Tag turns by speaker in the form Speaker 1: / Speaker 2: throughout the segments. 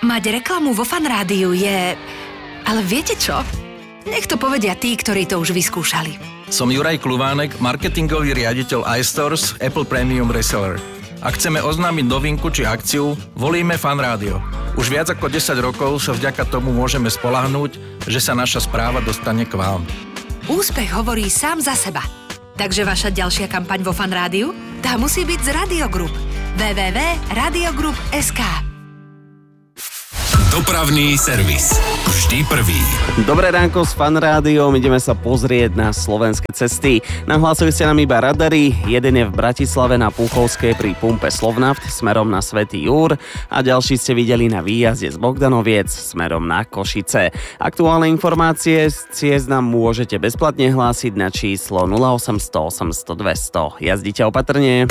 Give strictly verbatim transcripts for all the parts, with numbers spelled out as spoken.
Speaker 1: Mať reklamu vo Fan Rádiu je... Ale viete čo? Nech to povedia tí, ktorí to už vyskúšali.
Speaker 2: Som Juraj Kluvánek, marketingový riaditeľ iStores, Apple Premium Reseller. Ak chceme oznámiť novinku či akciu, volíme Fan Rádio. Už viac ako desať rokov sa vďaka tomu môžeme spoľahnúť, že sa naša správa dostane k vám.
Speaker 1: Úspech hovorí sám za seba. Takže vaša ďalšia kampaň vo Fan Rádiu? Tá musí byť z Radio Group. w w w bodka radio group bodka es ká.
Speaker 3: Dopravný servis. Vždy prvý.
Speaker 4: Dobré ránko s Fan Rádiom, ideme sa pozrieť na slovenské cesty. Nahlásili ste nám iba radary, jeden je v Bratislave na Púchovskej pri pumpe Slovnaft smerom na Svätý Júr a ďalší ste videli na výjazde z Bogdanoviec smerom na Košice. Aktuálne informácie z ciest nám môžete bezplatne hlásiť na číslo nula osemsto osemsto dvesto. Jazdite opatrne.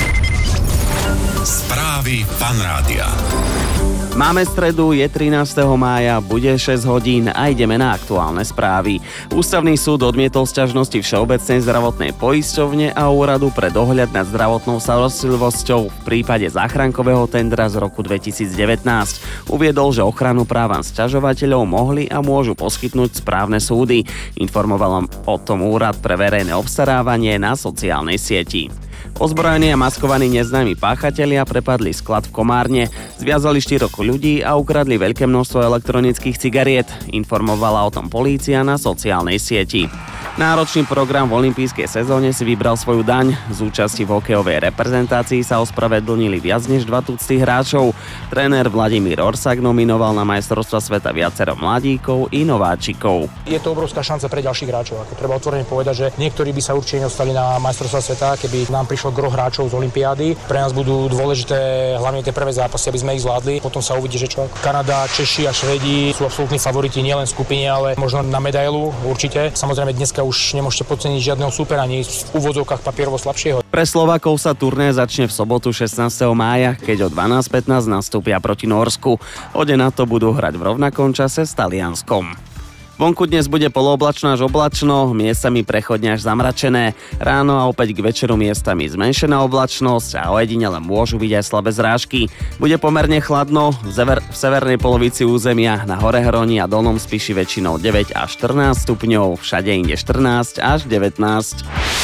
Speaker 3: Správy Fan Rádia.
Speaker 4: Máme stredu, je trinásteho mája, bude šesť hodín a ideme na aktuálne správy. Ústavný súd odmietol sťažnosti Všeobecnej zdravotnej poisťovne a Úradu pre dohľad nad zdravotnou starostlivosťou v prípade záchrankového tendra z roku dvetisícdevätnásť. Uviedol, že ochranu práva sťažovateľov mohli a môžu poskytnúť správne súdy. Informoval o tom Úrad pre verejné obstarávanie na sociálnej sieti. Ozbrojení a maskovaní neznámi páchatelia prepadli sklad v Komárne, zviazali štyroch ľudí a ukradli veľké množstvo elektronických cigariet, informovala o tom polícia na sociálnej sieti. Náročný program v olympijskej sezóne si vybral svoju daň. Z účasti v hokejovej reprezentácii sa ospravedlnili viac než dva tucty hráčov. Tréner Vladimír Orsak nominoval na majstrovstvá sveta viacero mladíkov i nováčikov.
Speaker 5: Je to obrovská šanca pre ďalších hráčov. Ako treba otvorene povedať, že niektorí by sa určite nedostali na majstrovstvá sveta, keby nám prišlo gro hráčov z olympiády. Pre nás budú dôležité hlavne tie prvé zápasy, aby sme ich zvládli. Potom sa uvidí, že čo. Kanada, Češi a Švédi sú absolútni favoriti nielen v skupine, ale možno na medailu určite. Samozrejme dneska už nemôžete podceniť žiadneho súpera, ani v úvodzovkách papierovo slabšieho.
Speaker 4: Pre Slovákov sa turné začne v sobotu šestnásteho mája, keď o dvanásť pätnásť nastúpia proti Nórsku. O deň na to budú hrať v rovnakom čase s Talianskom. Vonku dnes bude polooblačno až oblačno, miestami prechodne až zamračené. Ráno a opäť k večeru miestami zmenšená oblačnosť a ojedinele môžu byť aj slabé zrážky. Bude pomerne chladno, v, zever, v severnej polovici územia na Horehroni a Dolnom Spiši väčšinou deväť až štrnásť stupňov, všade inde štrnásť až devätnásť.